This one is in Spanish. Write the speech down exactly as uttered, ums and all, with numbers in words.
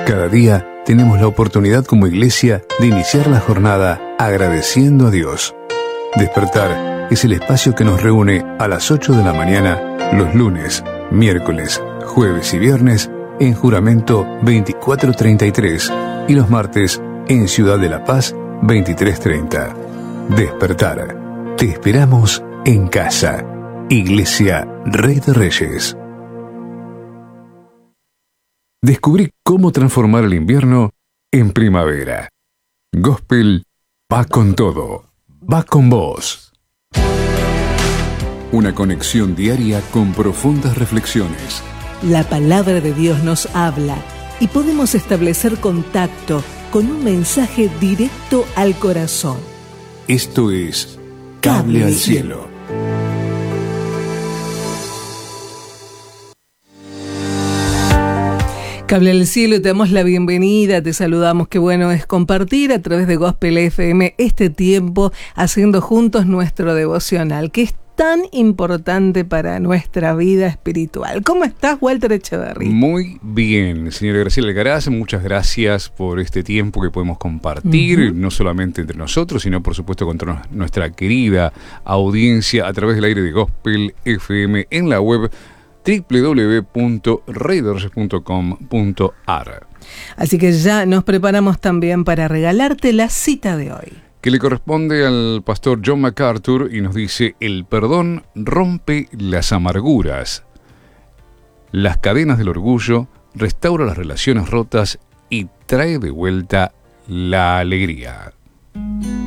Cada día tenemos la oportunidad como iglesia de iniciar la jornada agradeciendo a Dios. Despertar es el espacio que nos reúne a las ocho de la mañana los lunes, miércoles, jueves y viernes en Juramento veinticuatro treinta y tres y los martes en Ciudad de la Paz veintitrés treinta. Despertar. Te esperamos en casa. Iglesia Rey de Reyes. Descubrí cómo transformar el invierno en primavera. Gospel va con todo. Va con vos. Una conexión diaria con profundas reflexiones. La palabra de Dios nos habla y podemos establecer contacto con un mensaje directo al corazón. Esto es Cable al Cielo. Cable al Cielo, te damos la bienvenida, te saludamos, qué bueno es compartir a través de Gospel F M este tiempo haciendo juntos nuestro devocional, que es tan importante para nuestra vida espiritual. ¿Cómo estás, Walter Echeverry? Muy bien, señora Graciela Alcaraz, muchas gracias por este tiempo que podemos compartir, uh-huh. no solamente entre nosotros, sino por supuesto con nuestra querida audiencia a través del aire de Gospel F M en la web doble u doble u doble u punto rey de reyes punto com punto a r. Así que ya nos preparamos también para regalarte la cita de hoy, que le corresponde al pastor John MacArthur, y nos dice: el perdón rompe las amarguras, las cadenas del orgullo, restaura las relaciones rotas y trae de vuelta la alegría.